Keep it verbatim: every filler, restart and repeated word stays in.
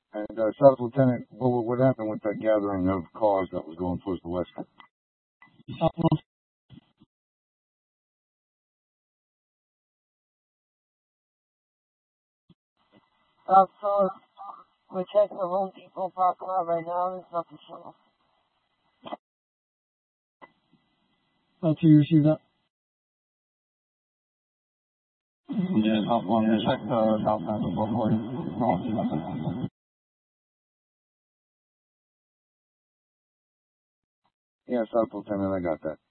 And uh, South Lieutenant, what, what happened with that gathering of cars that was going towards the west? Uh, uh, so we're checking the Home Depot parking lot right now. There's nothing showing. That's you see that? Yeah, South one. Check the South Central before you. Yeah, South Lieutenant, I got that.